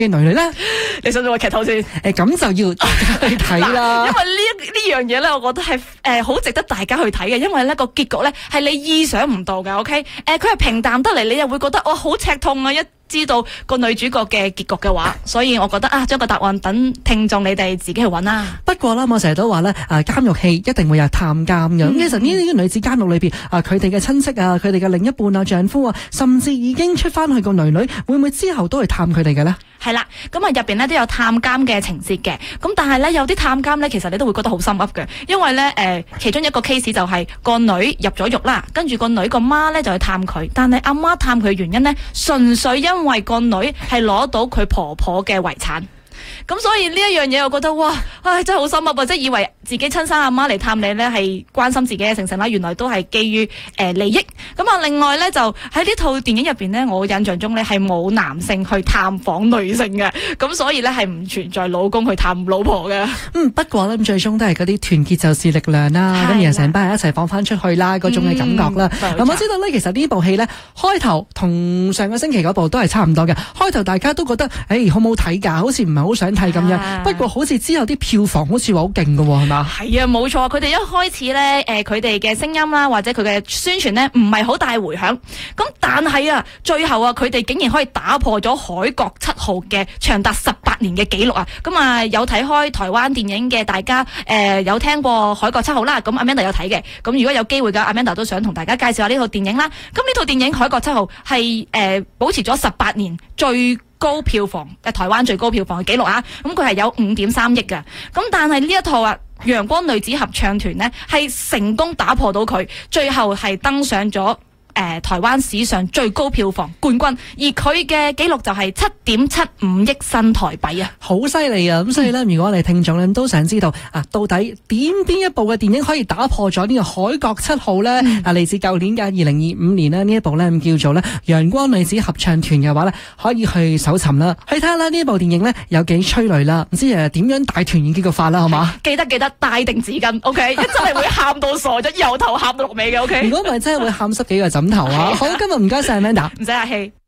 嘅女女咧？ 你想唔想我劇透先？ 咁就要去睇啦。 因為呢樣嘢咧，我覺得係好值得大家去睇嘅，因為呢個結局咧係你意想唔到嘅。OK，佢係平淡得嚟，你又會覺得哇好赤痛啊！一知道個女主角嘅結局嘅話，所以我覺得將個答案等聽眾你哋自己去揾啦。 不過啦，我成日都話咧，監獄戲一定會有探監嘅。咁其實呢啲女子監獄裏邊，佢哋嘅親戚啊，佢哋嘅另一半啊、丈夫啊，甚至已經出翻去個女女，會唔會之後都去探佢哋嘅咧？ 係啦，咁入邊咧都有探監嘅情節嘅，咁但係咧有啲探監咧，其實你都會覺得好心噏嘅，因為咧其中一個 case 就係個女入咗獄啦，跟住個女個媽咧就去探佢，但係阿媽探佢嘅原因咧，純粹因為個女係攞到佢婆婆嘅遺產。咁所以呢一樣嘢，我覺得哇，真係好心噏啊！即係以為自己親生阿媽嚟探你咧，係關心自己嘅成成啦，原來都係基於利益。咁啊，另外咧就喺呢套電影入邊咧，我印象中咧係冇男性去探訪女性嘅，咁所以咧係唔存在老公去探老婆嘅。 不過咧最終都係嗰啲團結就是力量啦，咁然後成班人一齊放翻出去啦，嗰種嘅感覺啦。我知道咧，其實呢部戲咧開頭同上個星期嗰部都係差唔多嘅，開頭大家都覺得好唔好睇㗎，好似唔係好想睇咁樣。不過好似之後啲票房好似話好勁㗎喎，係嘛？係啊，冇錯，佢哋一開始咧，佢哋嘅聲音啦，或者佢嘅宣傳咧，唔係好大回響。咁但係啊，最後啊，佢哋竟然可以打破咗《海角七號》嘅長達18年嘅紀錄啊！咁啊，有睇開台灣電影嘅大家，有聽過《海角七號》啦。咁 Amanda 有睇嘅，咁如果有機會嘅，Amanda 都想同大家介紹下呢套電影啦。咁呢套電影《海角七號》係保持咗18年最高票房，台灣最高票房嘅紀錄啊！咁佢係有5.3億嘅。咁但係呢一套啊，陽光女子合唱團呢，係成功打破到佢，最後係登上咗台灣史上最高票房冠軍，而佢嘅紀錄就係7.75億新台幣啊， 好犀利啊！咁所以咧，如果我哋聽眾咧都想知道到底邊一部嘅電影可以打破咗呢個海角七號咧？嚟自舊年嘅2025年呢一部咧叫做咧陽光女子合唱團嘅話咧，可以去搜尋啦，去睇下啦呢部電影咧有幾催淚啦，唔知點樣大團圓結局法啦，好嘛？ 記得帶定紙巾，OK， 一真係會喊到傻咗，由頭喊到落尾嘅，OK。 如果唔係真係會喊濕幾個枕頭啊！好，今日唔該晒 Amanda， 唔使客氣。